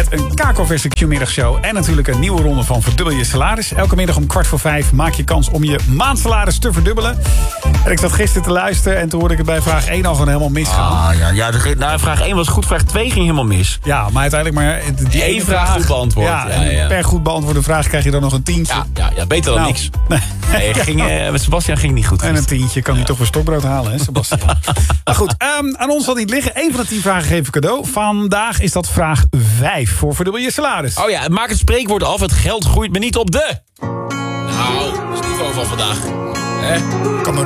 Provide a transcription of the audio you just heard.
Met een kakelverse Q-middagshow en natuurlijk een nieuwe ronde van Verdubbel je salaris. Elke middag om 4:45 maak je kans om je maandsalaris te verdubbelen. En ik zat gisteren te luisteren en toen hoorde ik het bij vraag 1 al gewoon helemaal misgaan. Vraag 1 was goed, vraag 2 ging helemaal mis. Ja, maar uiteindelijk maar... Die één vraag goed beantwoord. Ja, per goed beantwoorde vraag krijg je dan nog een tientje. Ja, beter dan niks. Nee, met Sebastian ging niet goed. En een tientje kan hij toch voor stokbrood halen, hè, Sebastian? Nou goed, aan ons zal niet liggen. 1 van de 10 vragen geef ik cadeau. Vandaag is dat vraag 5 voor Verdubbel je salaris. Oh ja, maak het spreekwoord af. Het geld groeit me niet op de... Nou, dat is het niveau van vandaag. Hè? Kan